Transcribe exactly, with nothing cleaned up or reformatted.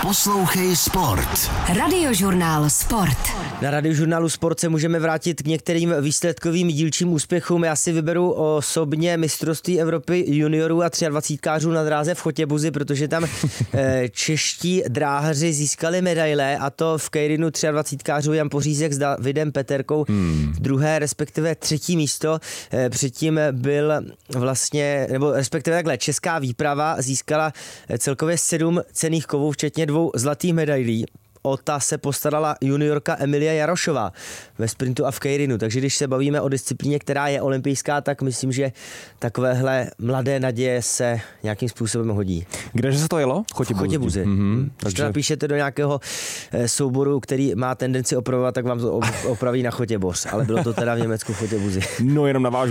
Poslouchej Sport. Radiožurnál Sport. Na Radiožurnálu Sport se můžeme vrátit k některým výsledkovým dílčím úspěchům. Já si vyberu osobně mistrovství Evropy juniorů a dvacítkářů na dráze v Chotěbuzi, protože tam čeští dráhaři získali medaile, a to v kejrinu dvacítkářů Jan Pořízek s Davidem Peterkou hmm. druhé, respektive třetí místo. Předtím byl vlastně, nebo respektive takhle, česká výprava získala celkově sedm cenných kovů, včetně dvou zlatých medailí. O ta se postarala juniorka Emilia Jarošová ve sprintu a v kejrinu. Takže když se bavíme o disciplíně, která je olympijská, tak myslím, že takovéhle mladé naděje se nějakým způsobem hodí. Kdeže se to jelo? Chotěbuzi. Chotěbuzi. Mm-hmm. Když to napíšete do nějakého souboru, který má tendenci opravovat, tak vám to opraví na Chotěboř. Ale bylo to teda v Německu Chotěbuzi. No jenom navážu